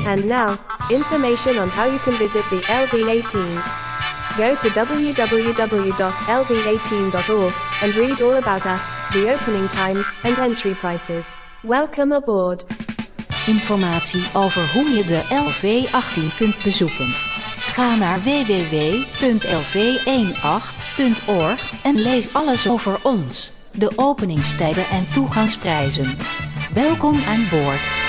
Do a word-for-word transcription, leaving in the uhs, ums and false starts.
And now, information on how you can visit the L V eighteen. Go to w w w dot l v eighteen dot org and read all about us, the opening times, and entry prices. Welcome aboard. Informatie over hoe je de L V achttien kunt bezoeken. Ga naar w w w punt l v achttien punt org en lees alles over ons, de openingstijden en toegangsprijzen. Welkom aan boord.